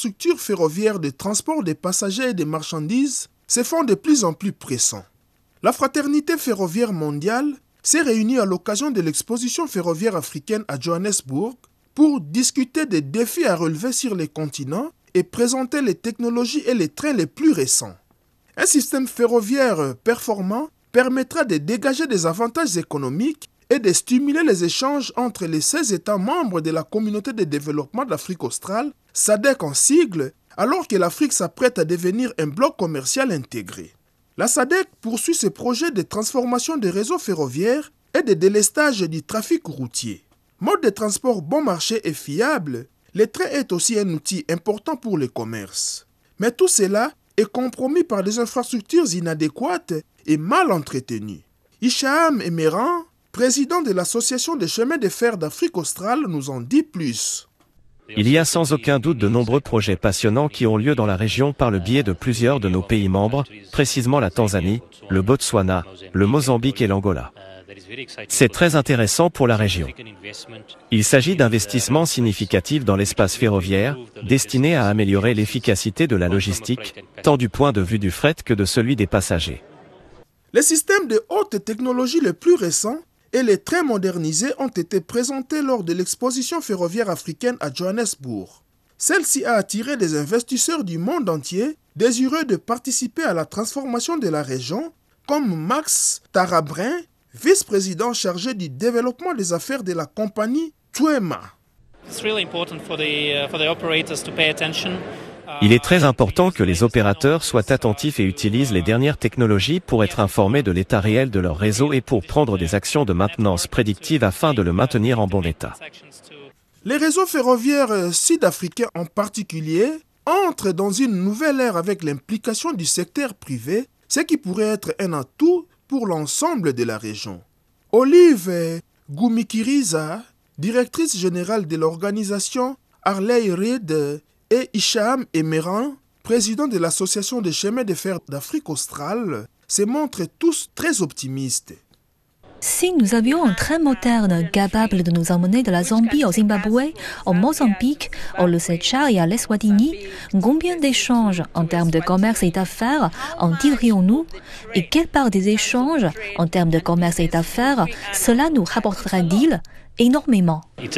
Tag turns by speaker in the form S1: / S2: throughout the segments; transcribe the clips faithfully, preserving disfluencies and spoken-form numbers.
S1: infrastructures ferroviaires de transport des passagers et des marchandises se font de plus en plus pressants. La Fraternité ferroviaire mondiale s'est réunie à l'occasion de l'exposition ferroviaire africaine à Johannesburg pour discuter des défis à relever sur les continents et présenter les technologies et les trains les plus récents. Un système ferroviaire performant permettra de dégager des avantages économiques et de stimuler les échanges entre les seize États membres de la Communauté de développement d'Afrique australe, S A D C en sigle, alors que l'Afrique s'apprête à devenir un bloc commercial intégré. La S A D C poursuit ses projets de transformation des réseaux ferroviaires et de délestage du trafic routier. Mode de transport bon marché et fiable, le train est aussi un outil important pour le commerce. Mais tout cela est compromis par des infrastructures inadéquates et mal entretenues. Hicham Emeran, président de l'Association des chemins de fer d'Afrique australe, nous en dit plus.
S2: Il y a sans aucun doute de nombreux projets passionnants qui ont lieu dans la région par le biais de plusieurs de nos pays membres, précisément la Tanzanie, le Botswana, le Mozambique et l'Angola. C'est très intéressant pour la région. Il s'agit d'investissements significatifs dans l'espace ferroviaire, destinés à améliorer l'efficacité de la logistique, tant du point de vue du fret que de celui des passagers.
S1: Les systèmes de haute technologie les plus récents et les trains modernisés ont été présentés lors de l'exposition ferroviaire africaine à Johannesburg. Celle-ci a attiré des investisseurs du monde entier désireux de participer à la transformation de la région, comme Max Tarabrin, vice-président chargé du développement des affaires de la compagnie Twema.
S2: Il est très important que les opérateurs soient attentifs et utilisent les dernières technologies pour être informés de l'état réel de leur réseau et pour prendre des actions de maintenance prédictive afin de le maintenir en bon état.
S1: Les réseaux ferroviaires sud-africains en particulier entrent dans une nouvelle ère avec l'implication du secteur privé, ce qui pourrait être un atout pour l'ensemble de la région. Olive Gumikiriza, directrice générale de l'organisation Harley Reid, et Hicham Emeran, président de l'Association des chemins de fer d'Afrique australe, se montrent tous très optimistes.
S3: Si nous avions un train moderne capable de nous emmener de la Zambie au Zimbabwe, au Mozambique, au Lesotho et à l'Eswatini, combien d'échanges en termes de commerce et d'affaires en tirerions-nous? Et quelle part des échanges en termes de commerce et d'affaires cela nous rapporterait-il? Énormément.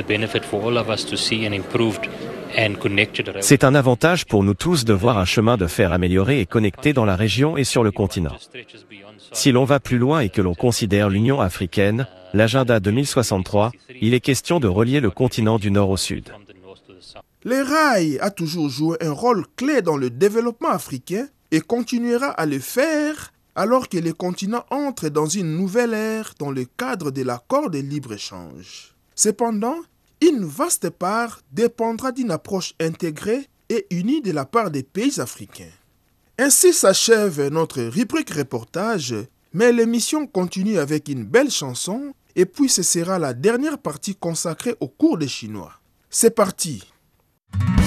S2: C'est un avantage pour nous tous de voir un chemin de fer amélioré et connecté dans la région et sur le continent. Si l'on va plus loin et que l'on considère l'Union africaine, l'agenda deux mille soixante-trois, il est question de relier le continent du nord au sud.
S1: Les rails a toujours joué un rôle clé dans le développement africain et continuera à le faire alors que le continent entre dans une nouvelle ère dans le cadre de l'accord de libre-échange. Cependant, une vaste part dépendra d'une approche intégrée et unie de la part des pays africains. Ainsi s'achève notre rubrique reportage, mais l'émission continue avec une belle chanson et puis ce sera la dernière partie consacrée au cours des Chinois. C'est parti!